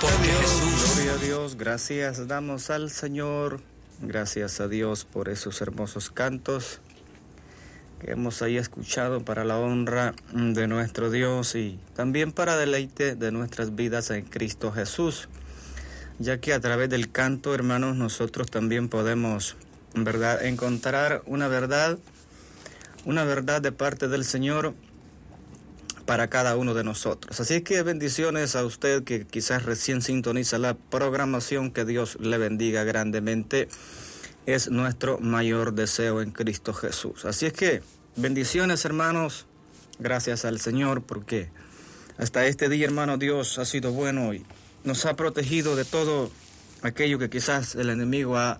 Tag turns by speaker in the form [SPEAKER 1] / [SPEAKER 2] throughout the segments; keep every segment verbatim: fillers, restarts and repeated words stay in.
[SPEAKER 1] Porque Jesús.
[SPEAKER 2] Gloria a Dios, gracias damos al Señor, gracias a Dios por esos hermosos cantos que hemos ahí escuchado para la honra de nuestro Dios y también para deleite de nuestras vidas en Cristo Jesús, ya que a través del canto, hermanos, nosotros también podemos, en verdad, encontrar una verdad, una verdad de parte del Señor para cada uno de nosotros. Así que bendiciones a usted que quizás recién sintoniza la programación, que Dios le bendiga grandemente, es nuestro mayor deseo en Cristo Jesús. Así es que bendiciones, hermanos, gracias al Señor, porque hasta este día, hermano, Dios ha sido bueno y nos ha protegido de todo aquello que quizás el enemigo ha,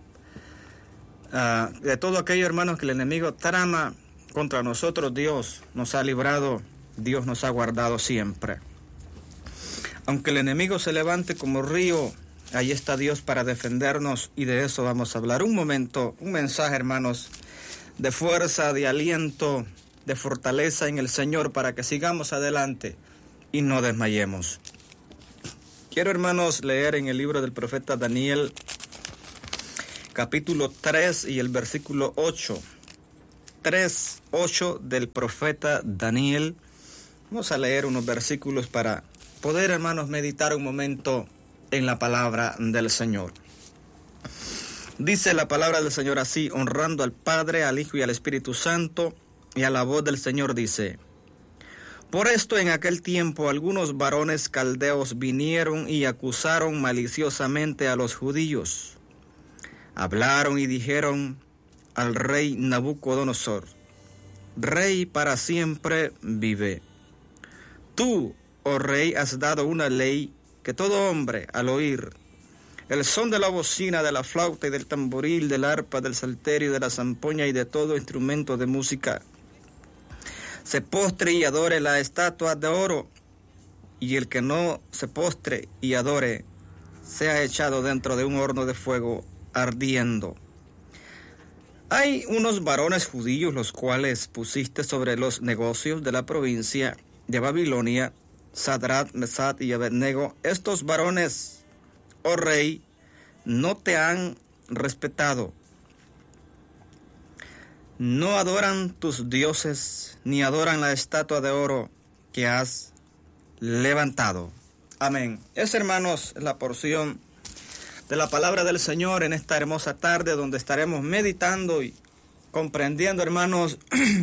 [SPEAKER 2] uh, de todo aquello, hermanos, que el enemigo trama contra nosotros. Dios nos ha librado, Dios nos ha guardado siempre. Aunque el enemigo se levante como río, ahí está Dios para defendernos, y de eso vamos a hablar. Un momento, un mensaje, hermanos, de fuerza, de aliento, de fortaleza en el Señor para que sigamos adelante y no desmayemos. Quiero, hermanos, leer en el libro del profeta Daniel, capítulo tres y el versículo ocho. tres, ocho del profeta Daniel. Vamos a leer unos versículos para poder, hermanos, meditar un momento en la palabra del Señor. Dice la palabra del Señor así, honrando al Padre, al Hijo y al Espíritu Santo, y a la voz del Señor dice: por esto en aquel tiempo algunos varones caldeos vinieron y acusaron maliciosamente a los judíos. Hablaron y dijeron al rey Nabucodonosor: Rey para siempre vive. Tú, oh rey, has dado una ley que todo hombre, al oír el son de la bocina, de la flauta y del tamboril, del arpa, del salterio, de la zampoña y de todo instrumento de música, se postre y adore la estatua de oro, y el que no se postre y adore sea echado dentro de un horno de fuego ardiendo. Hay unos varones judíos los cuales pusiste sobre los negocios de la provincia de Babilonia, Sadrach, Mesach y Abednego. Estos varones, oh rey, no te han respetado. No adoran tus dioses, ni adoran la estatua de oro que has levantado. Amén. Es, hermanos, la porción de la palabra del Señor en esta hermosa tarde, donde estaremos meditando y comprendiendo, hermanos,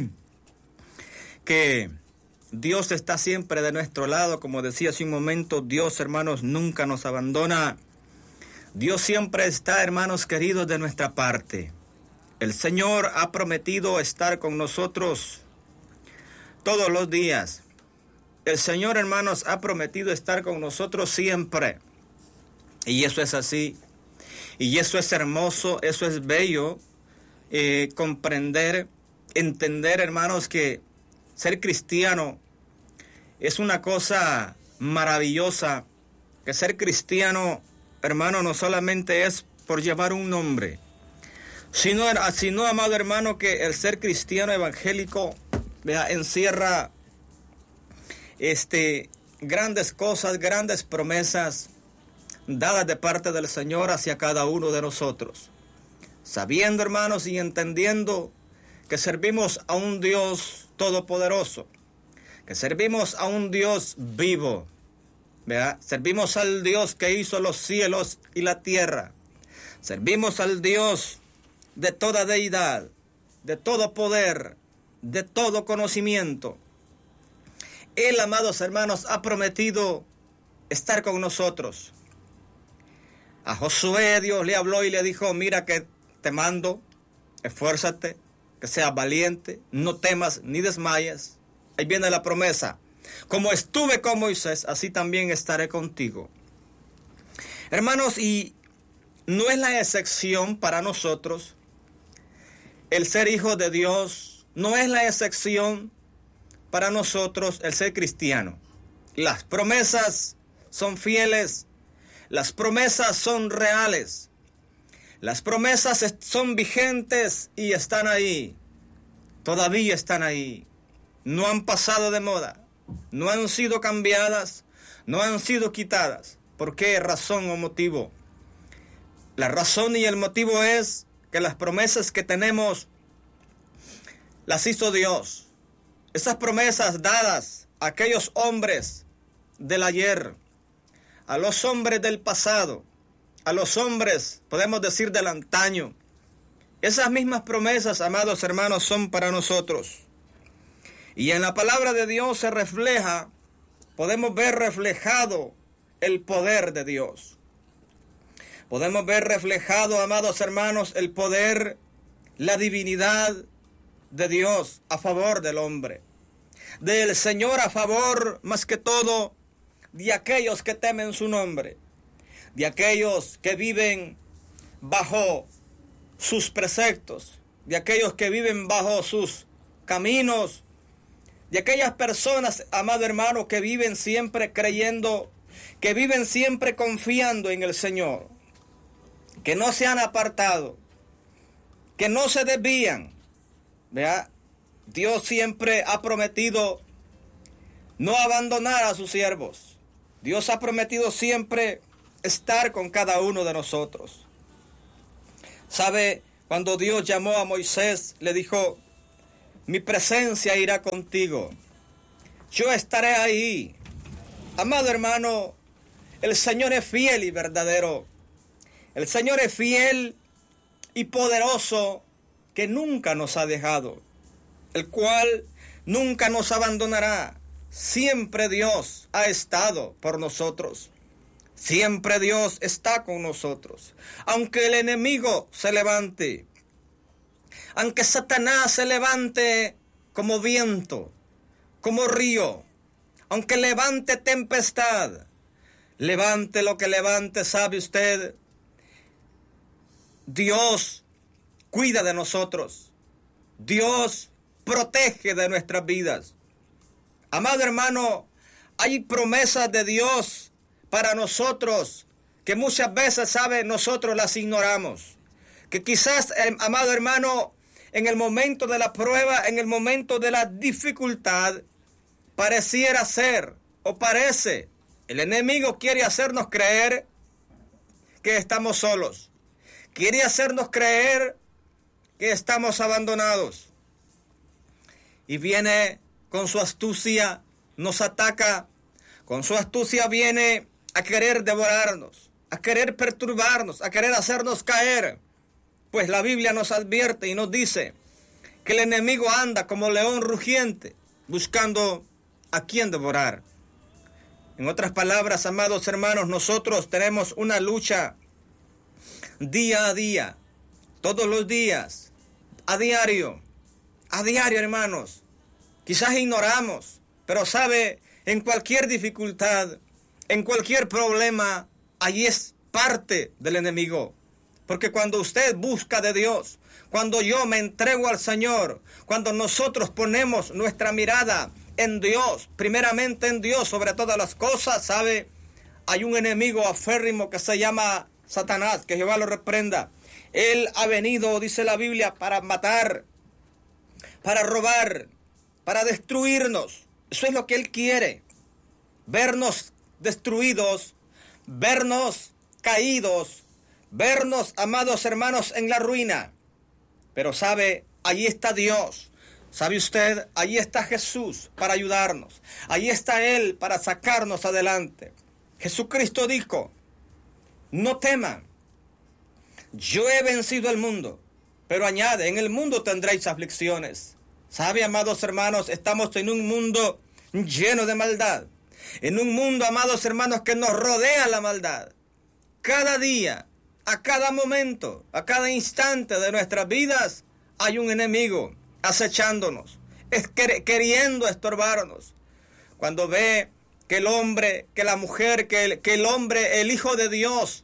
[SPEAKER 2] que Dios está siempre de nuestro lado. Como decía hace un momento, Dios, hermanos, nunca nos abandona. Dios siempre está, hermanos queridos, de nuestra parte. El Señor ha prometido estar con nosotros todos los días. El Señor, hermanos, ha prometido estar con nosotros siempre. Y eso es así. Y eso es hermoso, eso es bello, eh, comprender, entender, hermanos, que ser cristiano es una cosa maravillosa. Que ser cristiano, hermano, no solamente es por llevar un nombre, sino, sino amado hermano, que el ser cristiano evangélico, vea, encierra este, grandes cosas, grandes promesas dadas de parte del Señor hacia cada uno de nosotros. Sabiendo, hermanos, y entendiendo que servimos a un Dios todopoderoso, que servimos a un Dios vivo, ¿verdad? Servimos al Dios que hizo los cielos y la tierra. Servimos al Dios de toda deidad, de todo poder, de todo conocimiento. Él, amados hermanos, ha prometido estar con nosotros. A Josué Dios le habló y le dijo: mira que te mando, esfuérzate, que seas valiente, no temas ni desmayes. Ahí viene la promesa: como estuve con Moisés, así también estaré contigo. Hermanos, y no es la excepción para nosotros el ser hijos de Dios, no es la excepción para nosotros el ser cristiano. Las promesas son fieles, las promesas son reales, las promesas son vigentes y están ahí, todavía están ahí, no han pasado de moda, no han sido cambiadas, no han sido quitadas, ¿Por qué razón o motivo? La razón y el motivo es que las promesas que tenemos las hizo Dios. Esas promesas dadas a aquellos hombres del ayer, a los hombres del pasado, a los hombres, podemos decir, del antaño. Esas mismas promesas, amados hermanos, son para nosotros. Y en la palabra de Dios se refleja, podemos ver reflejado el poder de Dios. Podemos ver reflejado, amados hermanos, el poder, la divinidad de Dios a favor del hombre. Del Señor a favor, más que todo, de aquellos que temen su nombre. De aquellos que viven bajo sus preceptos. De aquellos que viven bajo sus caminos. De aquellas personas, amado hermano, que viven siempre creyendo, que viven siempre confiando en el Señor, que no se han apartado, que no se desvían. ¿Vea? Dios siempre ha prometido no abandonar a sus siervos. Dios ha prometido siempre estar con cada uno de nosotros. ¿Sabe? Cuando Dios llamó a Moisés, le dijo: mi presencia irá contigo. Yo estaré ahí. Amado hermano, el Señor es fiel y verdadero. El Señor es fiel y poderoso, que nunca nos ha dejado, el cual nunca nos abandonará. Siempre Dios ha estado por nosotros. Siempre Dios está con nosotros. Aunque el enemigo se levante, aunque Satanás se levante como viento, como río, aunque levante tempestad, levante lo que levante, ¿sabe usted? Dios cuida de nosotros. Dios protege de nuestras vidas. Amado hermano, hay promesas de Dios para nosotros que muchas veces, ¿sabe?, nosotros las ignoramos. Que quizás, eh, amado hermano, en el momento de la prueba, en el momento de la dificultad, pareciera ser o parece, el enemigo quiere hacernos creer que estamos solos. Quiere hacernos creer que estamos abandonados. Y viene con su astucia, nos ataca. Con su astucia viene a querer devorarnos, a querer perturbarnos, a querer hacernos caer. Pues la Biblia nos advierte y nos dice que el enemigo anda como león rugiente, buscando a quien devorar. En otras palabras, amados hermanos, nosotros tenemos una lucha día a día, todos los días, a diario, a diario, hermanos. Quizás ignoramos, pero sabe, en cualquier dificultad, en cualquier problema, allí es parte del enemigo. Porque cuando usted busca de Dios, cuando yo me entrego al Señor, cuando nosotros ponemos nuestra mirada en Dios, primeramente en Dios sobre todas las cosas, sabe, hay un enemigo aférrimo que se llama Satanás, que Jehová lo reprenda. Él ha venido, dice la Biblia, para matar, para robar, para destruirnos. Eso es lo que él quiere. Vernos destruidos, vernos caídos, vernos, amados hermanos, en la ruina. Pero sabe, allí está Dios. ¿Sabe usted? Allí está Jesús para ayudarnos. Allí está Él para sacarnos adelante. Jesucristo dijo: no teman, yo he vencido el mundo. Pero añade, en el mundo tendréis aflicciones. ¿Sabe, amados hermanos? Estamos en un mundo lleno de maldad. En un mundo, amados hermanos, que nos rodea la maldad. Cada día, a cada momento, a cada instante de nuestras vidas, hay un enemigo acechándonos, es queriendo estorbarnos. Cuando ve que el hombre, que la mujer, que el, que el hombre, el Hijo de Dios,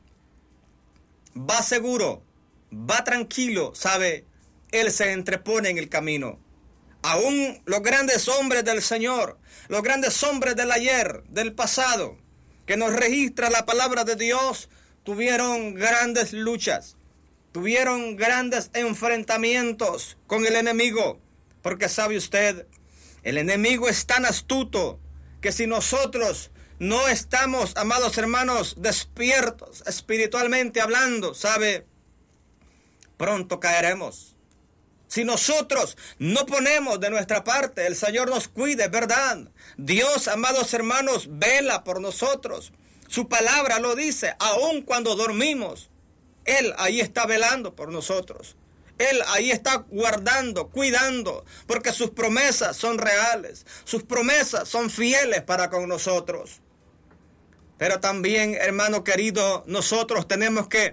[SPEAKER 2] va seguro, va tranquilo, sabe, él se entrepone en el camino. Aún los grandes hombres del Señor, los grandes hombres del ayer, del pasado, que nos registra la palabra de Dios, tuvieron grandes luchas, tuvieron grandes enfrentamientos con el enemigo, porque sabe usted, el enemigo es tan astuto que si nosotros no estamos, amados hermanos, despiertos, espiritualmente hablando, ¿sabe? Pronto caeremos. Si nosotros no ponemos de nuestra parte, el Señor nos cuide, ¿verdad? Dios, amados hermanos, vela por nosotros. Su palabra lo dice, aun cuando dormimos, Él ahí está velando por nosotros. Él ahí está guardando, cuidando, porque sus promesas son reales. Sus promesas son fieles para con nosotros. Pero también, hermano querido, nosotros tenemos que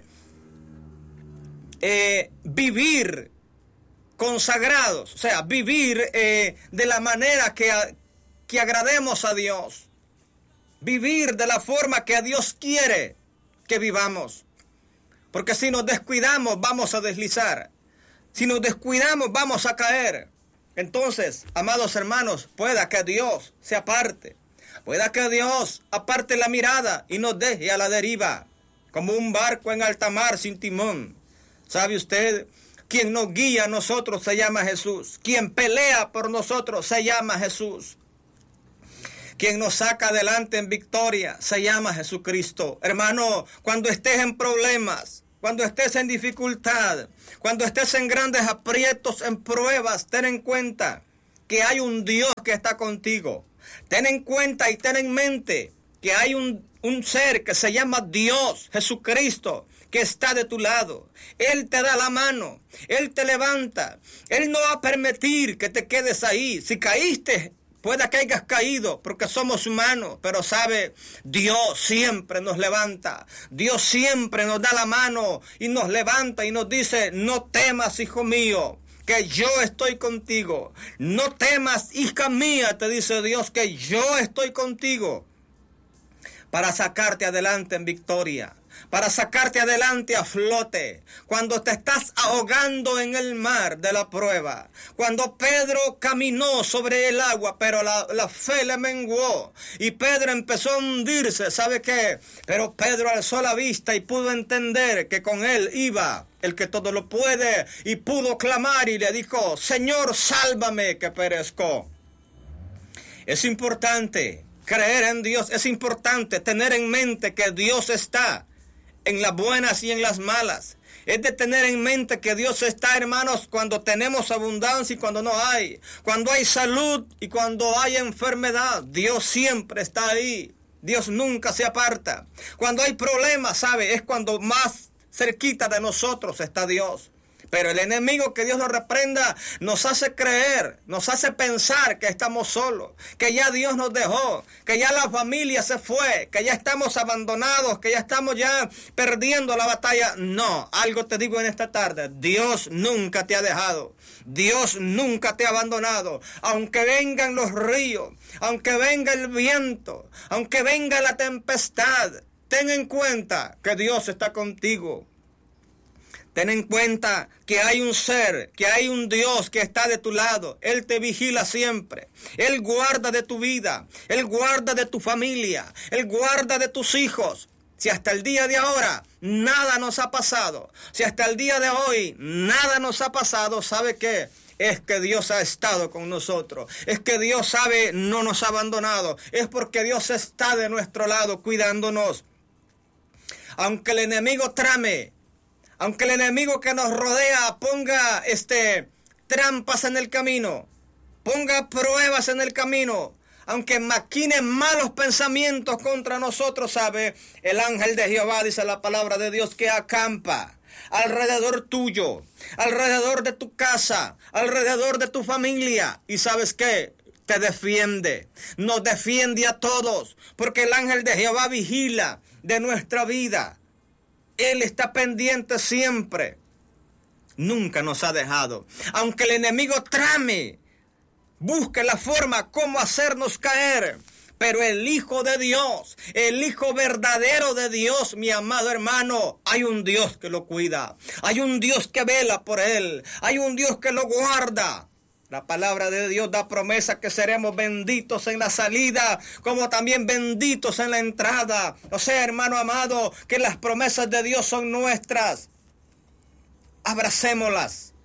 [SPEAKER 2] eh, vivir consagrados, o sea, vivir eh, de la manera que, que agrademos a Dios. Vivir de la forma que a Dios quiere que vivamos. Porque si nos descuidamos, vamos a deslizar. Si nos descuidamos, vamos a caer. Entonces, amados hermanos, pueda que Dios se aparte. Pueda que Dios aparte la mirada y nos deje a la deriva, como un barco en alta mar sin timón. ¿Sabe usted? Quien nos guía a nosotros se llama Jesús. Quien pelea por nosotros se llama Jesús. Quien nos saca adelante en victoria se llama Jesucristo. Hermano, cuando estés en problemas, cuando estés en dificultad, cuando estés en grandes aprietos, en pruebas, ten en cuenta que hay un Dios que está contigo. Ten en cuenta y ten en mente que hay un, un ser que se llama Dios, Jesucristo, que está de tu lado. Él te da la mano, Él te levanta. Él no va a permitir que te quedes ahí. Si caíste, pueda que hayas caído, porque somos humanos, pero sabe, Dios siempre nos levanta. Dios siempre nos da la mano y nos levanta y nos dice, no temas, hijo mío, que yo estoy contigo. No temas, hija mía, te dice Dios, que yo estoy contigo para sacarte adelante en victoria, para sacarte adelante a flote, cuando te estás ahogando en el mar de la prueba, cuando Pedro caminó sobre el agua, pero la, la fe le menguó, y Pedro empezó a hundirse, ¿sabe qué? Pero Pedro alzó la vista y pudo entender que con él iba el que todo lo puede, y pudo clamar y le dijo, Señor, sálvame que perezco. Es importante creer en Dios, es importante tener en mente que Dios está en las buenas y en las malas. Es de tener en mente que Dios está, hermanos, cuando tenemos abundancia y cuando no hay. Cuando hay salud y cuando hay enfermedad. Dios siempre está ahí. Dios nunca se aparta. Cuando hay problemas, ¿sabe? Es cuando más cerquita de nosotros está Dios. Pero el enemigo, que Dios lo reprenda, nos hace creer, nos hace pensar que estamos solos, que ya Dios nos dejó, que ya la familia se fue, que ya estamos abandonados, que ya estamos ya perdiendo la batalla. No, algo te digo en esta tarde, Dios nunca te ha dejado, Dios nunca te ha abandonado. Aunque vengan los ríos, aunque venga el viento, aunque venga la tempestad, ten en cuenta que Dios está contigo. Ten en cuenta que hay un ser, que hay un Dios que está de tu lado. Él te vigila siempre. Él guarda de tu vida. Él guarda de tu familia. Él guarda de tus hijos. Si hasta el día de ahora nada nos ha pasado, si hasta el día de hoy nada nos ha pasado, ¿sabe qué? Es que Dios ha estado con nosotros. Es que Dios sabe, no nos ha abandonado. Es porque Dios está de nuestro lado cuidándonos. Aunque el enemigo trame, aunque el enemigo que nos rodea ponga este, trampas en el camino, ponga pruebas en el camino, aunque maquine malos pensamientos contra nosotros, ¿sabe? El ángel de Jehová, dice la palabra de Dios, que acampa alrededor tuyo, alrededor de tu casa, alrededor de tu familia. ¿Y sabes qué? Te defiende, nos defiende a todos, porque el ángel de Jehová vigila de nuestra vida. Él está pendiente siempre. Nunca nos ha dejado. Aunque el enemigo trame, busque la forma como hacernos caer. Pero el Hijo de Dios, el Hijo verdadero de Dios, mi amado hermano, hay un Dios que lo cuida. Hay un Dios que vela por él. Hay un Dios que lo guarda. La palabra de Dios da promesa que seremos benditos en la salida, como también benditos en la entrada. O sea, hermano amado, que las promesas de Dios son nuestras. Abracémoslas,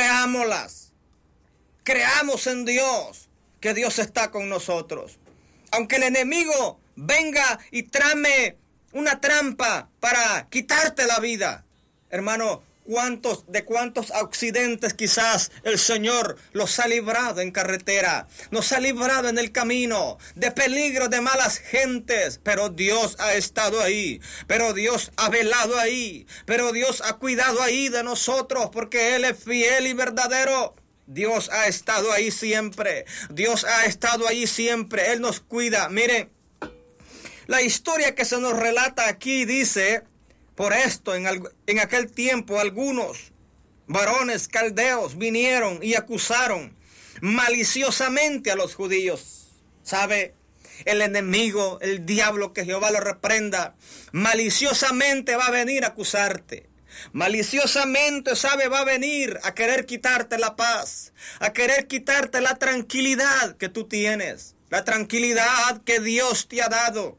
[SPEAKER 2] creámoslas, creamos en Dios, que Dios está con nosotros. Aunque el enemigo venga y trame una trampa para quitarte la vida, hermano, ¿cuántos, de cuántos accidentes quizás el Señor los ha librado en carretera? Nos ha librado en el camino de peligro de malas gentes, pero Dios ha estado ahí, pero Dios ha velado ahí, pero Dios ha cuidado ahí de nosotros, porque Él es fiel y verdadero. Dios ha estado ahí siempre, Dios ha estado ahí siempre, Él nos cuida. Miren, la historia que se nos relata aquí dice: por esto, en, en aquel tiempo, algunos varones caldeos vinieron y acusaron maliciosamente a los judíos. ¿Sabe? El enemigo, el diablo, que Jehová lo reprenda, maliciosamente va a venir a acusarte. Maliciosamente, ¿sabe? Va a venir a querer quitarte la paz, a querer quitarte la tranquilidad que tú tienes, la tranquilidad que Dios te ha dado.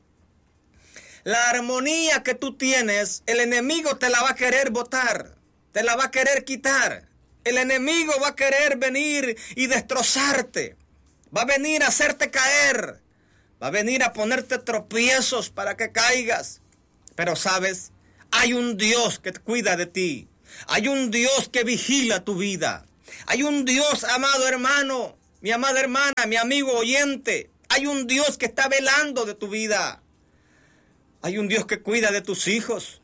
[SPEAKER 2] La armonía que tú tienes, el enemigo te la va a querer botar, te la va a querer quitar. El enemigo va a querer venir y destrozarte, va a venir a hacerte caer, va a venir a ponerte tropiezos para que caigas. Pero sabes, hay un Dios que cuida de ti, hay un Dios que vigila tu vida, hay un Dios, amado hermano, mi amada hermana, mi amigo oyente, hay un Dios que está velando de tu vida. Hay un Dios que cuida de tus hijos.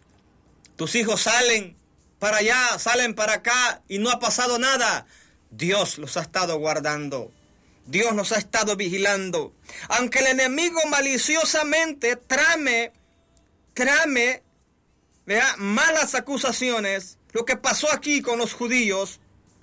[SPEAKER 2] Tus hijos salen para allá, salen para acá y no ha pasado nada. Dios los ha estado guardando. Dios nos ha estado vigilando. Aunque el enemigo maliciosamente trame, trame, vea, malas acusaciones, lo que pasó aquí con los judíos,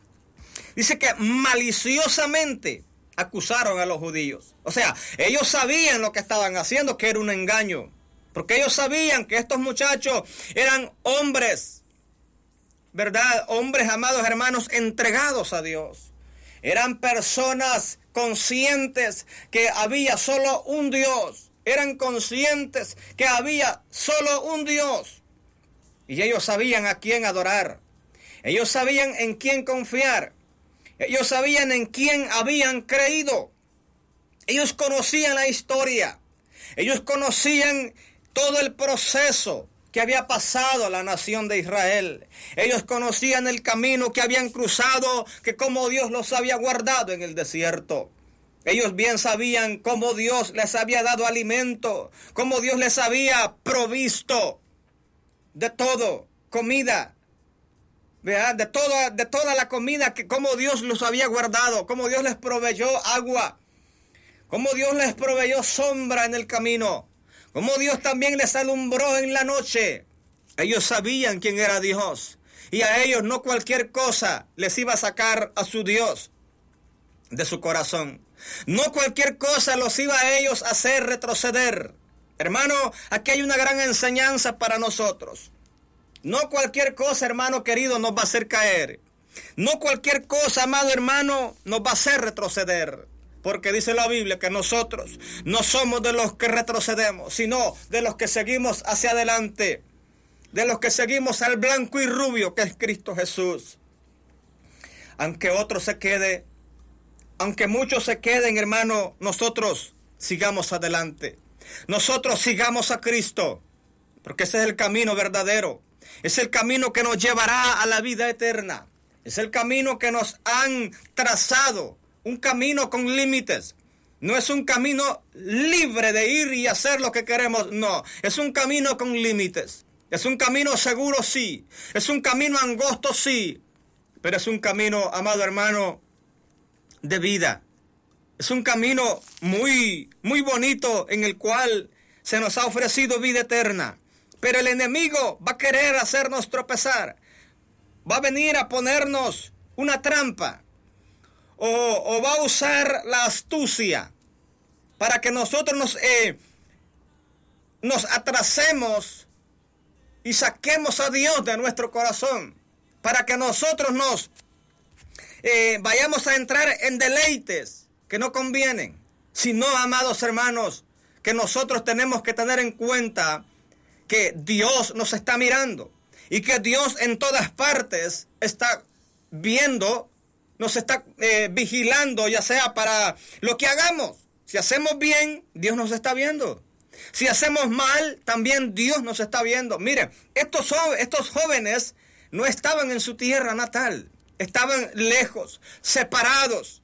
[SPEAKER 2] dice que maliciosamente acusaron a los judíos. O sea, ellos sabían lo que estaban haciendo, que era un engaño. Porque ellos sabían que estos muchachos eran hombres, ¿verdad? Hombres, amados hermanos, entregados a Dios. Eran personas conscientes que había solo un Dios. Eran conscientes que había solo un Dios. Y ellos sabían a quién adorar. Ellos sabían en quién confiar. Ellos sabían en quién habían creído. Ellos conocían la historia. Ellos conocían todo el proceso que había pasado la nación de Israel. Ellos conocían el camino que habían cruzado, que cómo Dios los había guardado en el desierto. Ellos bien sabían cómo Dios les había dado alimento, cómo Dios les había provisto de todo, comida, ¿verdad? De toda, de toda la comida, que cómo Dios los había guardado, cómo Dios les proveyó agua, cómo Dios les proveyó sombra en el camino, como Dios también les alumbró en la noche. Ellos sabían quién era Dios. Y a ellos no cualquier cosa les iba a sacar a su Dios de su corazón. No cualquier cosa los iba a ellos a hacer retroceder. Hermano, aquí hay una gran enseñanza para nosotros. No cualquier cosa, hermano querido, nos va a hacer caer. No cualquier cosa, amado hermano, nos va a hacer retroceder. Porque dice la Biblia que nosotros no somos de los que retrocedemos, sino de los que seguimos hacia adelante, de los que seguimos al blanco y rubio que es Cristo Jesús. Aunque otro se quede, aunque muchos se queden, hermano, nosotros sigamos adelante. Nosotros sigamos a Cristo, porque ese es el camino verdadero. Es el camino que nos llevará a la vida eterna. Es el camino que nos han trazado. Un camino con límites. No es un camino libre de ir y hacer lo que queremos. No, es un camino con límites. Es un camino seguro, sí. Es un camino angosto, sí. Pero es un camino, amado hermano, de vida. Es un camino muy, muy bonito en el cual se nos ha ofrecido vida eterna. Pero el enemigo va a querer hacernos tropezar. Va a venir a ponernos una trampa. O, o va a usar la astucia para que nosotros nos, eh, nos atrasemos y saquemos a Dios de nuestro corazón, para que nosotros nos eh, vayamos a entrar en deleites que no convienen. Sino, amados hermanos, que nosotros tenemos que tener en cuenta que Dios nos está mirando y que Dios en todas partes está viendo, nos está eh, vigilando, ya sea para lo que hagamos, Si hacemos bien, Dios nos está viendo. Si hacemos mal, también Dios nos está viendo. Mire, estos, estos jóvenes no estaban en su tierra natal. Estaban lejos, separados.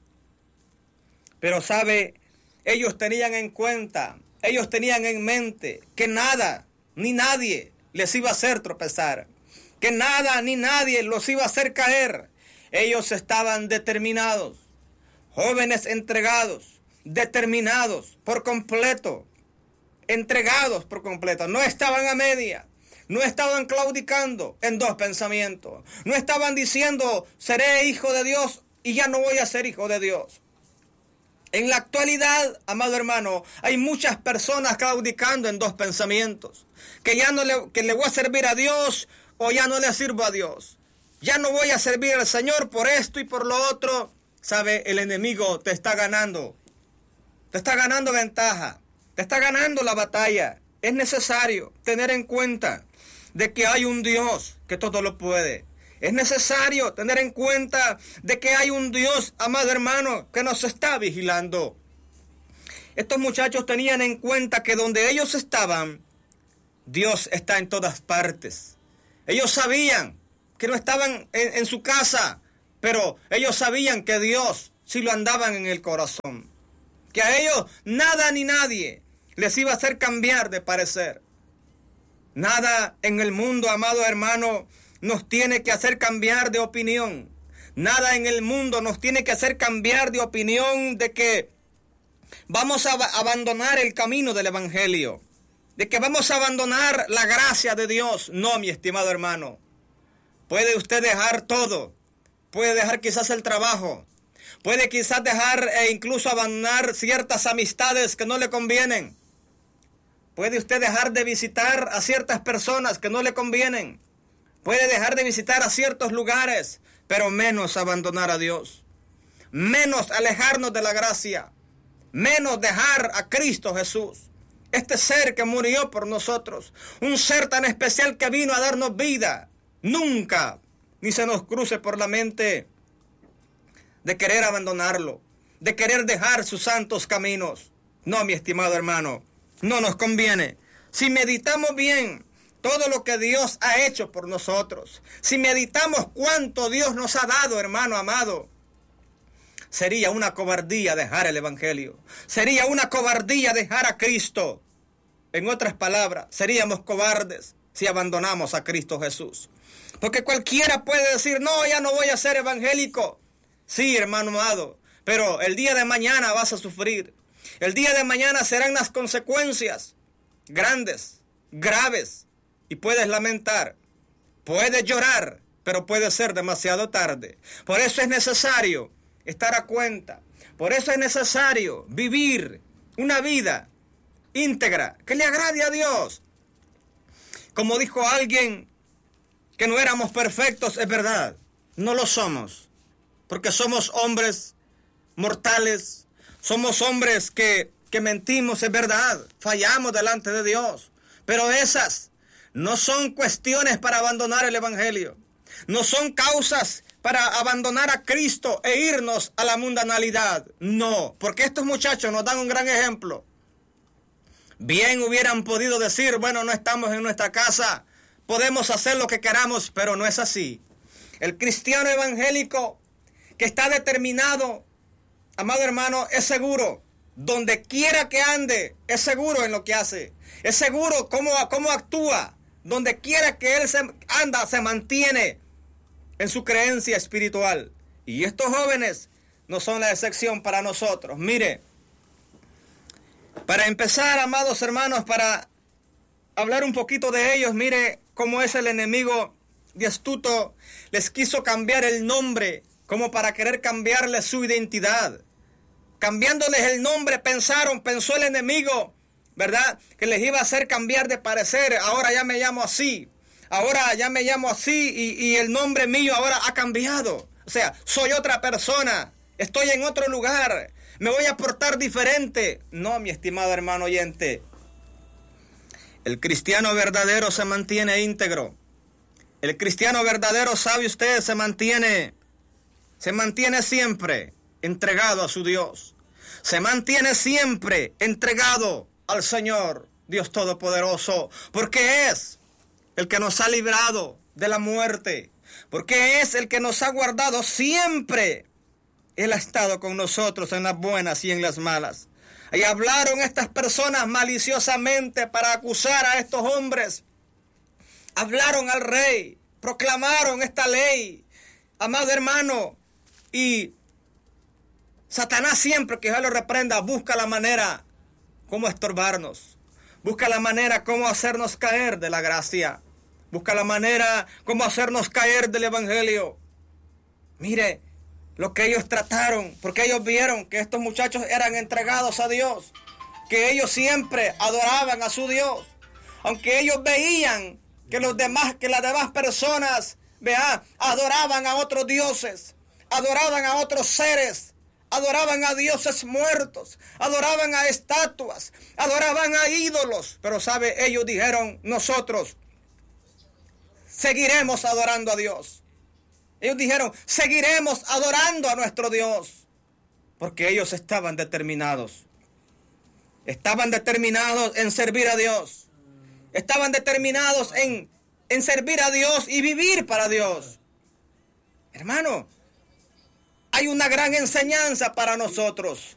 [SPEAKER 2] Pero sabe, ellos tenían en cuenta, ellos tenían en mente que nada ni nadie les iba a hacer tropezar. Que nada ni nadie los iba a hacer caer. Ellos estaban determinados. Jóvenes entregados, determinados por completo. Entregados por completo. No estaban a media. No estaban claudicando en dos pensamientos. No estaban diciendo, seré hijo de Dios y ya no voy a ser hijo de Dios. En la actualidad, amado hermano, hay muchas personas claudicando en dos pensamientos. Que ya no le, que le voy a servir a Dios o ya no le sirvo a Dios. Ya no voy a servir al Señor por esto y por lo otro. Sabe, el enemigo te está ganando. Te está ganando ventaja. Te está ganando la batalla. Es necesario tener en cuenta de que hay un Dios que todo lo puede. Es necesario tener en cuenta de que hay un Dios, amado hermano, que nos está vigilando. Estos muchachos tenían en cuenta que donde ellos estaban, Dios está en todas partes. Ellos sabían que no estaban en, en su casa, pero ellos sabían que Dios sí lo andaban en el corazón. Que a ellos nada ni nadie les iba a hacer cambiar de parecer. Nada en el mundo, amado hermano, nos tiene que hacer cambiar de opinión. Nada en el mundo nos tiene que hacer cambiar de opinión de que vamos a abandonar el camino del evangelio. De que vamos a abandonar la gracia de Dios. No, mi estimado hermano. Puede usted dejar todo. Puede dejar quizás el trabajo. Puede quizás dejar e incluso abandonar ciertas amistades que no le convienen. Puede usted dejar de visitar a ciertas personas que no le convienen. Puede dejar de visitar a ciertos lugares, pero menos abandonar a Dios. Menos alejarnos de la gracia. Menos dejar a Cristo Jesús. Este ser que murió por nosotros. Un ser tan especial que vino a darnos vida. Nunca ni se nos cruce por la mente de querer abandonarlo. De querer dejar sus santos caminos. No, mi estimado hermano. No nos conviene. Si meditamos bien todo lo que Dios ha hecho por nosotros, si meditamos cuánto Dios nos ha dado, hermano amado, sería una cobardía dejar el evangelio. Sería una cobardía dejar a Cristo. En otras palabras, seríamos cobardes si abandonamos a Cristo Jesús. Porque cualquiera puede decir, no, ya no voy a ser evangélico. Sí, hermano amado, pero el día de mañana vas a sufrir. El día de mañana serán las consecuencias grandes, graves, y puedes lamentar, puedes llorar, pero puede ser demasiado tarde. Por eso es necesario estar a cuenta. Por eso es necesario vivir una vida íntegra, que le agrade a Dios. Como dijo alguien, que no éramos perfectos, es verdad, no lo somos, porque somos hombres mortales, somos hombres que, que mentimos, es verdad, fallamos delante de Dios, pero esas no son cuestiones para abandonar el evangelio, no son causas para abandonar a Cristo e irnos a la mundanalidad, no, porque estos muchachos nos dan un gran ejemplo. Bien hubieran podido decir, bueno, no estamos en nuestra casa, podemos hacer lo que queramos, pero no es así. El cristiano evangélico que está determinado, amado hermano, es seguro. Donde quiera que ande, es seguro en lo que hace. Es seguro cómo, cómo actúa. Donde quiera que él se anda, se mantiene en su creencia espiritual. Y estos jóvenes no son la excepción para nosotros. Mire, para empezar, amados hermanos, para hablar un poquito de ellos, mire cómo es el enemigo de astuto. Les quiso cambiar el nombre como para querer cambiarle su identidad. Cambiándoles el nombre, pensaron, pensó el enemigo, ¿verdad? Que les iba a hacer cambiar de parecer. Ahora ya me llamo así. Ahora ya me llamo así y, y el nombre mío ahora ha cambiado. O sea, soy otra persona. Estoy en otro lugar. Me voy a portar diferente. No, mi estimado hermano oyente. El cristiano verdadero se mantiene íntegro. El cristiano verdadero, sabe usted, se mantiene, se mantiene siempre entregado a su Dios. se mantiene siempre entregado al Señor, Dios Todopoderoso, porque es el que nos ha librado de la muerte, porque es el que nos ha guardado siempre. Él ha estado con nosotros en las buenas y en las malas. Y hablaron estas personas maliciosamente para acusar a estos hombres. Hablaron al rey, proclamaron esta ley, amado hermano, y Satanás siempre que Dios lo reprenda busca la manera como estorbarnos, busca la manera como hacernos caer de la gracia, busca la manera como hacernos caer del evangelio. Mire lo que ellos trataron, porque ellos vieron que estos muchachos eran entregados a Dios, que ellos siempre adoraban a su Dios, aunque ellos veían que los demás, que las demás personas, vea, adoraban a otros dioses, adoraban a otros seres, adoraban a dioses muertos, adoraban a estatuas, adoraban a ídolos. Pero sabe, ellos dijeron, nosotros seguiremos adorando a Dios. Ellos dijeron, seguiremos adorando a nuestro Dios, porque ellos estaban determinados. Estaban determinados en servir a Dios. Estaban determinados en, en servir a Dios y vivir para Dios. Hermano, hay una gran enseñanza para nosotros.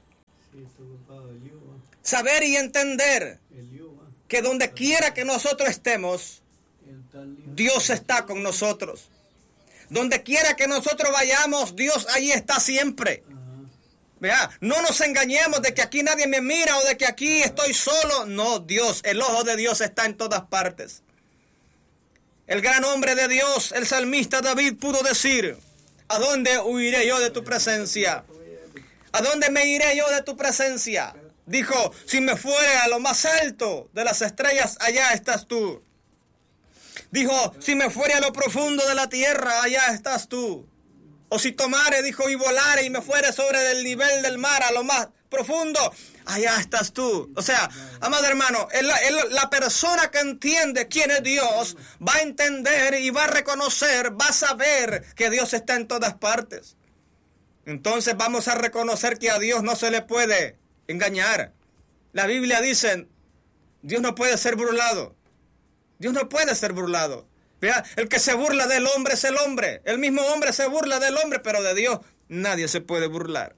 [SPEAKER 2] Saber y entender que donde quiera que nosotros estemos, Dios está con nosotros. Donde quiera que nosotros vayamos, Dios allí está siempre. Vea, no nos engañemos de que aquí nadie me mira o de que aquí estoy solo. No, Dios, el ojo de Dios está en todas partes. El gran hombre de Dios, el salmista David, pudo decir, ¿a dónde huiré yo de tu presencia? ¿A dónde me iré yo de tu presencia? Dijo, si me fuere a lo más alto de las estrellas, allá estás tú. Dijo, si me fuere a lo profundo de la tierra, allá estás tú. O si tomare, dijo, y volare y me fuere sobre el nivel del mar a lo más profundo, allá estás tú. O sea, amado hermano, el, el, la persona que entiende quién es Dios va a entender y va a reconocer, va a saber que Dios está en todas partes. Entonces vamos a reconocer que a Dios no se le puede engañar. La Biblia dice, Dios no puede ser burlado. Dios no puede ser burlado. Vea, el que se burla del hombre es el hombre. El mismo hombre se burla del hombre, pero de Dios nadie se puede burlar.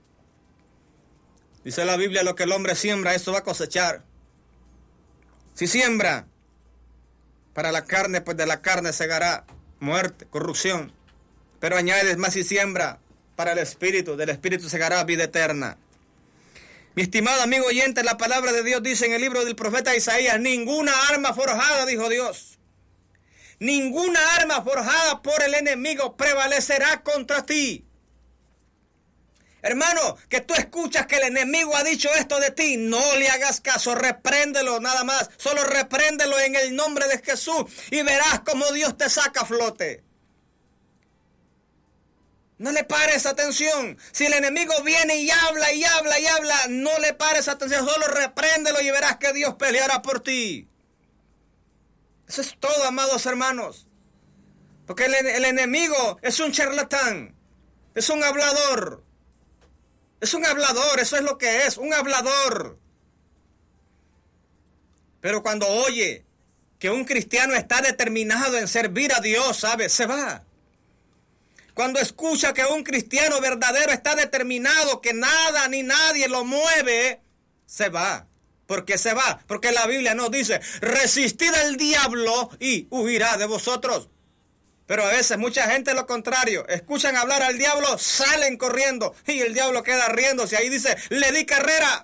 [SPEAKER 2] Dice la Biblia, lo que el hombre siembra, eso va a cosechar. Si siembra para la carne, pues de la carne segará muerte, corrupción. Pero añades más, si siembra para el espíritu, del espíritu segará vida eterna. Mi estimado amigo oyente, la palabra de Dios dice en el libro del profeta Isaías, ninguna arma forjada, dijo Dios, ninguna arma forjada por el enemigo prevalecerá contra ti. Hermano, que tú escuchas que el enemigo ha dicho esto de ti, no le hagas caso, repréndelo nada más, solo repréndelo en el nombre de Jesús y verás cómo Dios te saca a flote. No le pares atención. Si el enemigo viene y habla y habla y habla, no le pares atención, solo repréndelo y verás que Dios peleará por ti. Eso es todo, amados hermanos. Porque el, el enemigo es un charlatán, es un hablador. Es un hablador, eso es lo que es, un hablador. Pero cuando oye que un cristiano está determinado en servir a Dios, ¿sabe? Se va. Cuando escucha que un cristiano verdadero está determinado, que nada ni nadie lo mueve, se va. ¿Por qué se va? Porque la Biblia nos dice, resistid al diablo y huirá de vosotros. Pero a veces mucha gente lo contrario, escuchan hablar al diablo, salen corriendo y el diablo queda riéndose. Ahí dice, le di carrera.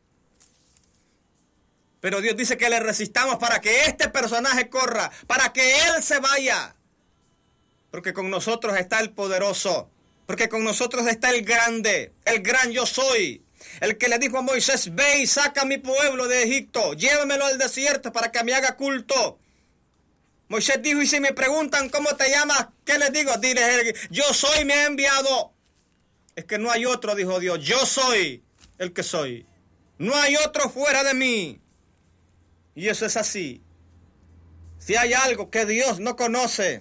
[SPEAKER 2] Pero Dios dice que le resistamos para que este personaje corra, para que él se vaya. Porque con nosotros está el poderoso, porque con nosotros está el grande, el gran yo soy. El que le dijo a Moisés, ve y saca a mi pueblo de Egipto, llévamelo al desierto para que me haga culto. Moisés dijo, y si me preguntan cómo te llamas, ¿qué les digo? Dile, yo soy, me ha enviado. Es que no hay otro, dijo Dios, yo soy el que soy. No hay otro fuera de mí. Y eso es así. Si hay algo que Dios no conoce,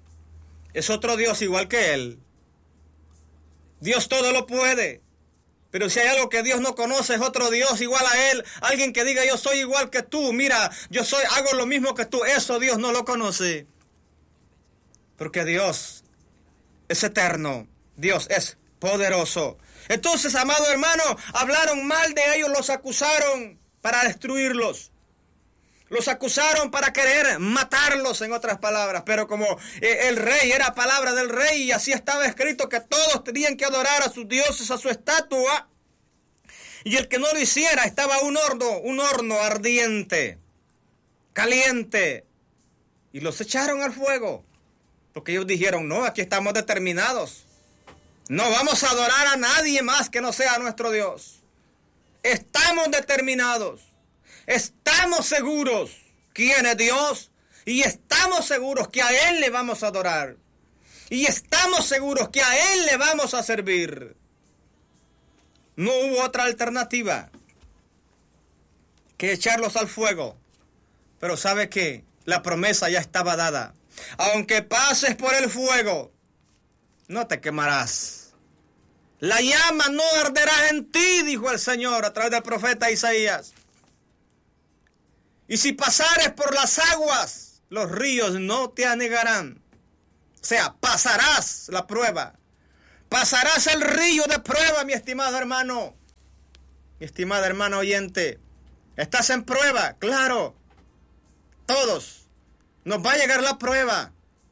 [SPEAKER 2] es otro Dios igual que Él. Dios todo lo puede, Pero si hay algo que Dios no conoce, es otro Dios igual a Él. Alguien que diga, yo soy igual que tú. Mira, yo soy, hago lo mismo que tú. Eso Dios no lo conoce. Porque Dios es eterno. Dios es poderoso. Entonces, amado hermano, hablaron mal de ellos, los acusaron para destruirlos. Los acusaron para querer matarlos, en otras palabras. Pero como eh, el rey era palabra del rey y así estaba escrito que todos tenían que adorar a sus dioses, a su estatua. Y el que no lo hiciera estaba un horno, un horno ardiente, caliente. Y los echaron al fuego. Porque ellos dijeron, no, aquí estamos determinados. No vamos a adorar a nadie más que no sea nuestro Dios. Estamos determinados. Estamos seguros quién es Dios y estamos seguros que a Él le vamos a adorar y estamos seguros que a Él le vamos a servir. No hubo otra alternativa que echarlos al fuego, pero ¿sabe qué? La promesa ya estaba dada. Aunque pases por el fuego, no te quemarás. La llama no arderá en ti, dijo el Señor a través del profeta Isaías. Y si pasares por las aguas, los ríos no te anegarán. O sea, pasarás la prueba. Pasarás el río de prueba, mi estimado hermano. Mi estimada hermana oyente. ¿Estás en prueba? Claro. Todos. Nos va a llegar la prueba.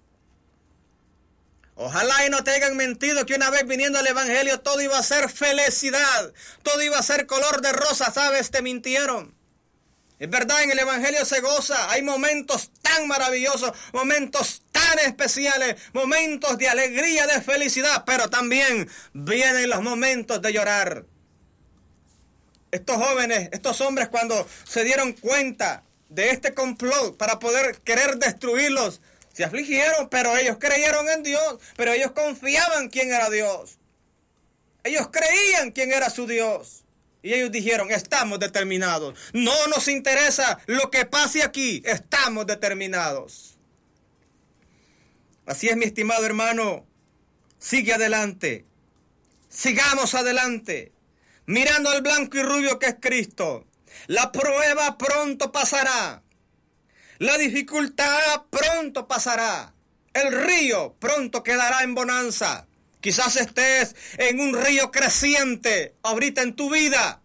[SPEAKER 2] Ojalá y no te hayan mentido que una vez viniendo al evangelio todo iba a ser felicidad. Todo iba a ser color de rosa, ¿sabes? Te mintieron. Es verdad, en el evangelio se goza, hay momentos tan maravillosos, momentos tan especiales, momentos de alegría, de felicidad, pero también vienen los momentos de llorar. Estos jóvenes, estos hombres, cuando se dieron cuenta de este complot para poder querer destruirlos, se afligieron, pero ellos creyeron en Dios, pero ellos confiaban quién era Dios. Ellos creían quién era su Dios. Y ellos dijeron, estamos determinados. No nos interesa lo que pase aquí. Estamos determinados. Así es, mi estimado hermano. Sigue adelante. Sigamos adelante. Mirando al blanco y rubio que es Cristo. La prueba pronto pasará. La dificultad pronto pasará. El río pronto quedará en bonanza. Quizás estés en un río creciente ahorita en tu vida.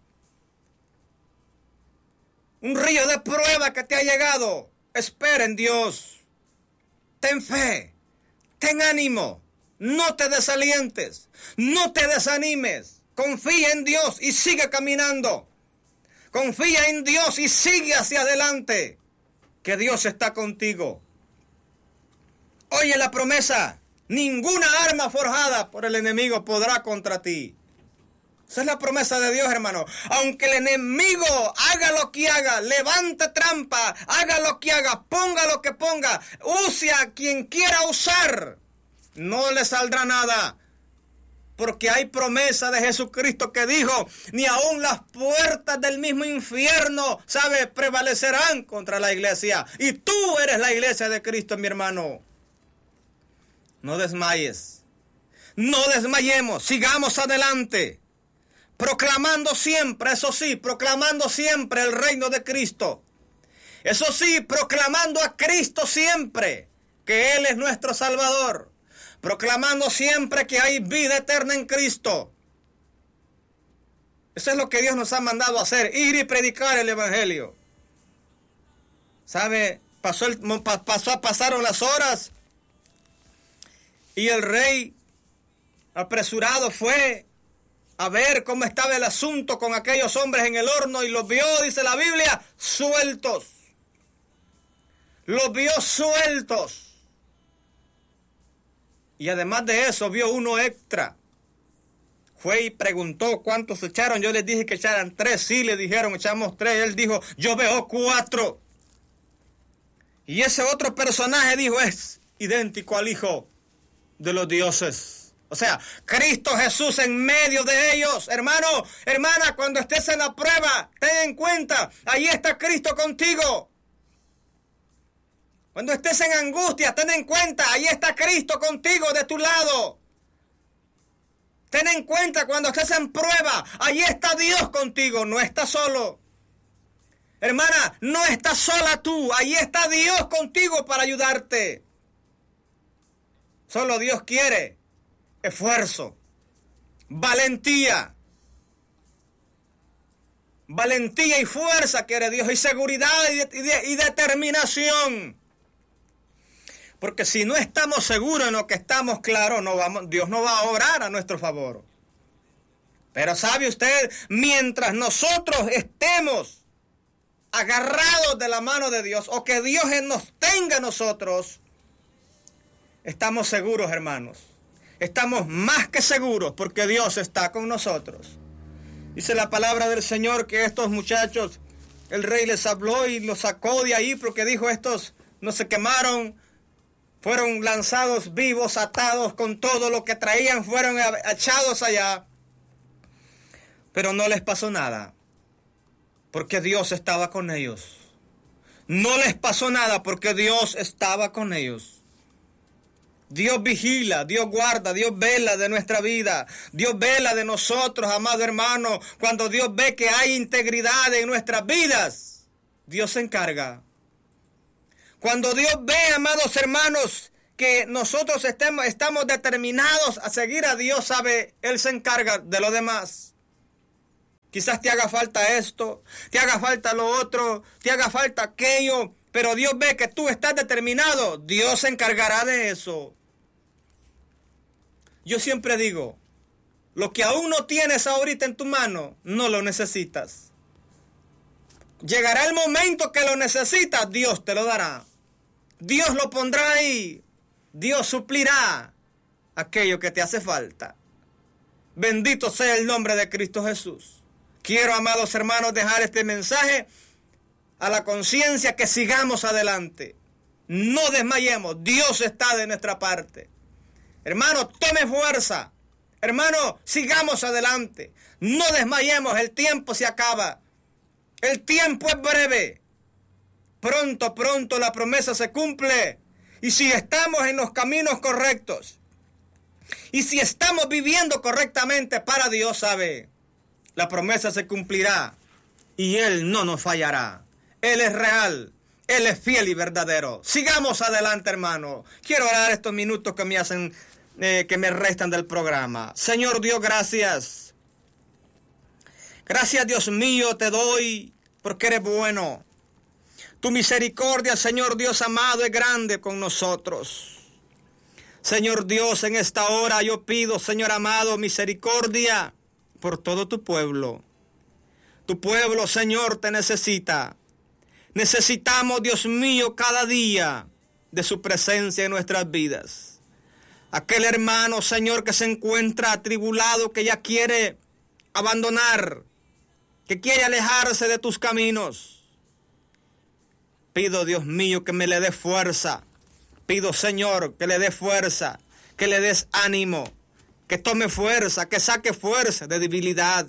[SPEAKER 2] Un río de prueba que te ha llegado. Espera en Dios. Ten fe. Ten ánimo. No te desalientes. No te desanimes. Confía en Dios y sigue caminando. Confía en Dios y sigue hacia adelante. Que Dios está contigo. Oye la promesa. Ninguna arma forjada por el enemigo podrá contra ti. Esa es la promesa de Dios, hermano. Aunque el enemigo haga lo que haga, levante trampa, haga lo que haga, ponga lo que ponga, use a quien quiera usar, no le saldrá nada. Porque hay promesa de Jesucristo que dijo, ni aun las puertas del mismo infierno, ¿sabe?, prevalecerán contra la iglesia. Y tú eres la iglesia de Cristo, mi hermano. No desmayes, no desmayemos, sigamos adelante, proclamando siempre, eso sí, proclamando siempre el reino de Cristo. Eso sí, proclamando a Cristo siempre, que Él es nuestro Salvador, proclamando siempre que hay vida eterna en Cristo. Eso es lo que Dios nos ha mandado a hacer, ir y predicar el Evangelio. ¿Sabe? Pasó el, pasó, pasaron las horas. Y el rey apresurado fue a ver cómo estaba el asunto con aquellos hombres en el horno y los vio, dice la Biblia, sueltos. Los vio sueltos. Y además de eso vio uno extra. Fue y preguntó cuántos echaron. Yo les dije que echaran tres. Sí, le dijeron, echamos tres. Él dijo, yo veo cuatro. Y ese otro personaje dijo, es idéntico al Hijo de los dioses. O sea, Cristo Jesús en medio de ellos. Hermano, hermana, cuando estés en la prueba, ten en cuenta, ahí está Cristo contigo. Cuando estés en angustia, ten en cuenta, ahí está Cristo contigo de tu lado. Ten en cuenta cuando estés en prueba, allí está Dios contigo, no estás solo. Hermana, no estás sola tú, allí está Dios contigo para ayudarte. Solo Dios quiere esfuerzo, valentía. Valentía y fuerza quiere Dios, y seguridad y, de, y, de, y determinación. Porque si no estamos seguros en lo que estamos claros, no vamos, Dios no va a obrar a nuestro favor. Pero sabe usted, mientras nosotros estemos agarrados de la mano de Dios, o que Dios nos tenga a nosotros, estamos seguros, hermanos. Estamos más que seguros porque Dios está con nosotros. Dice la palabra del Señor que estos muchachos, el rey les habló y los sacó de ahí porque dijo, estos no se quemaron, fueron lanzados vivos, atados con todo lo que traían, fueron echados allá. Pero no les pasó nada, porque Dios estaba con ellos. No les pasó nada porque Dios estaba con ellos. Dios vigila, Dios guarda, Dios vela de nuestra vida. Dios vela de nosotros, amado hermano. Cuando Dios ve que hay integridad en nuestras vidas, Dios se encarga. Cuando Dios ve, amados hermanos, que nosotros estemos, estamos determinados a seguir a Dios, sabe, Él se encarga de lo demás. Quizás te haga falta esto, te haga falta lo otro, te haga falta aquello, pero Dios ve que tú estás determinado, Dios se encargará de eso. Yo siempre digo, lo que aún no tienes ahorita en tu mano, no lo necesitas. Llegará el momento que lo necesitas, Dios te lo dará. Dios lo pondrá ahí. Dios suplirá aquello que te hace falta. Bendito sea el nombre de Cristo Jesús. Quiero, amados hermanos, dejar este mensaje a la conciencia que sigamos adelante. No desmayemos. Dios está de nuestra parte. Hermano, tome fuerza. Hermano, sigamos adelante. No desmayemos. El tiempo se acaba. El tiempo es breve. Pronto, pronto la promesa se cumple. Y si estamos en los caminos correctos, y si estamos viviendo correctamente para Dios, sabe, la promesa se cumplirá y Él no nos fallará. Él es real, Él es fiel y verdadero. Sigamos adelante, hermano. Quiero orar estos minutos que me hacen, eh, que me restan del programa. Señor Dios, gracias. Gracias, Dios mío, te doy porque eres bueno. Tu misericordia, Señor Dios amado, es grande con nosotros. Señor Dios, en esta hora yo pido, Señor amado, misericordia por todo tu pueblo. Tu pueblo, Señor, te necesita. Necesitamos, Dios mío, cada día de su presencia en nuestras vidas. Aquel hermano, Señor, que se encuentra atribulado, que ya quiere abandonar, que quiere alejarse de tus caminos. Pido, Dios mío, que me le dé fuerza. Pido, Señor, que le dé fuerza, que le des ánimo, que tome fuerza, que saque fuerza de debilidad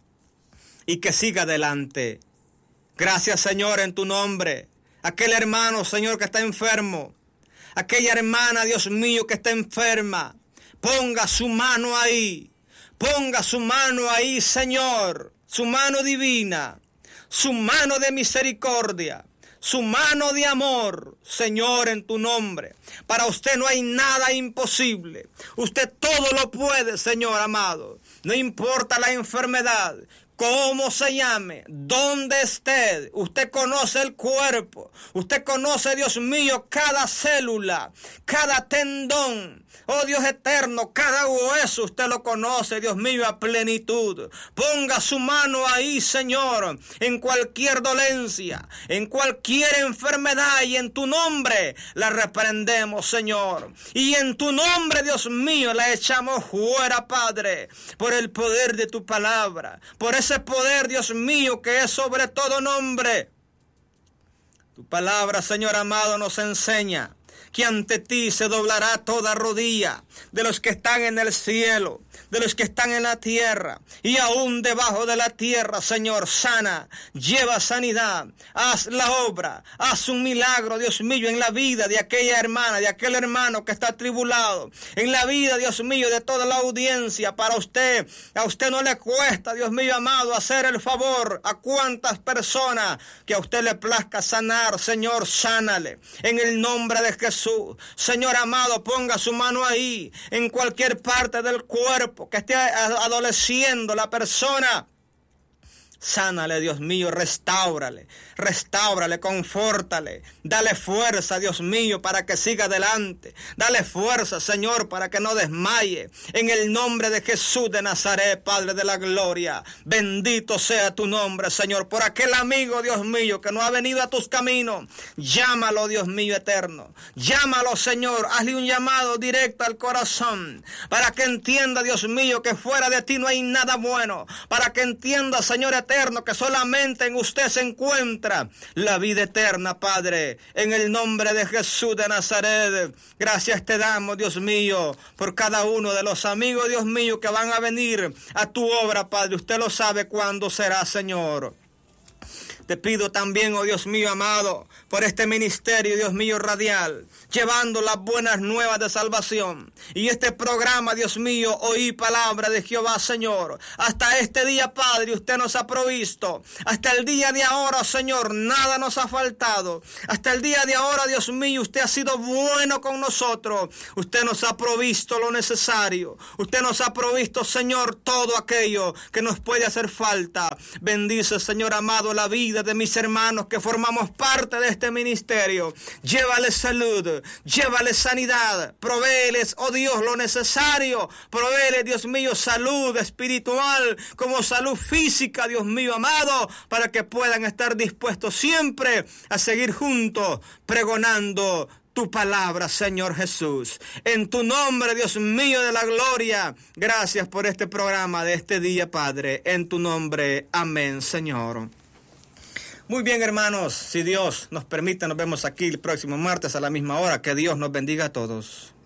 [SPEAKER 2] y que siga adelante. Gracias, Señor, en tu nombre. Aquel hermano, Señor, que está enfermo, aquella hermana, Dios mío, que está enferma, ponga su mano ahí, ponga su mano ahí, Señor, su mano divina, su mano de misericordia, su mano de amor, Señor, en tu nombre. Para usted no hay nada imposible. Usted todo lo puede, Señor amado. No importa la enfermedad, cómo se llame, dónde esté. Usted conoce el cuerpo. Usted conoce, Dios mío, cada célula, cada tendón. Oh Dios eterno, cada hueso usted lo conoce, Dios mío, a plenitud. Ponga su mano ahí, Señor, en cualquier dolencia, en cualquier enfermedad, y en tu nombre la reprendemos, Señor. Y en tu nombre, Dios mío, la echamos fuera, Padre, por el poder de tu palabra, por ese poder, Dios mío, que es sobre todo nombre. Tu palabra, Señor amado, nos enseña que ante ti se doblará toda rodilla de los que están en el cielo, de los que están en la tierra y aún debajo de la tierra. Señor, sana, lleva sanidad, haz la obra, haz un milagro, Dios mío, en la vida de aquella hermana, de aquel hermano que está atribulado, en la vida, Dios mío, de toda la audiencia. Para usted, a usted no le cuesta, Dios mío amado, hacer el favor a cuantas personas que a usted le plazca sanar. Señor, sánale en el nombre de Jesús. Señor amado, ponga su mano ahí, en cualquier parte del cuerpo que esté adoleciendo la persona. Sánale, Dios mío, restáurale, restáurale, confórtale, dale fuerza, Dios mío, para que siga adelante. Dale fuerza, Señor, para que no desmaye. En el nombre de Jesús de Nazaret, Padre de la gloria, bendito sea tu nombre, Señor. Por aquel amigo, Dios mío, que no ha venido a tus caminos, llámalo, Dios mío eterno. Llámalo, Señor, hazle un llamado directo al corazón, para que entienda, Dios mío, que fuera de ti no hay nada bueno. Para que entienda, Señor eterno, que solamente en usted se encuentra la vida eterna, Padre, en el nombre de Jesús de Nazaret. Gracias te damos, Dios mío, por cada uno de los amigos, Dios mío, que van a venir a tu obra, Padre. Usted lo sabe cuándo será, Señor. Te pido también, oh Dios mío amado, por este ministerio, Dios mío, radial, llevando las buenas nuevas de salvación. Y este programa, Dios mío, oí palabra de Jehová, Señor. Hasta este día, Padre, usted nos ha provisto. Hasta el día de ahora, Señor, nada nos ha faltado. Hasta el día de ahora, Dios mío, usted ha sido bueno con nosotros. Usted nos ha provisto lo necesario. Usted nos ha provisto, Señor, todo aquello que nos puede hacer falta. Bendice, Señor amado, la vida de mis hermanos que formamos parte de este ministerio. Llévales salud, llévales sanidad, provéeles, oh Dios, lo necesario. Provéeles, Dios mío, salud espiritual como salud física, Dios mío amado, para que puedan estar dispuestos siempre a seguir juntos pregonando tu palabra, Señor Jesús. En tu nombre, Dios mío de la gloria, gracias por este programa de este día, Padre. En tu nombre, amén, Señor. Muy bien, hermanos, si Dios nos permite, nos vemos aquí el próximo martes a la misma hora. Que Dios nos bendiga a todos.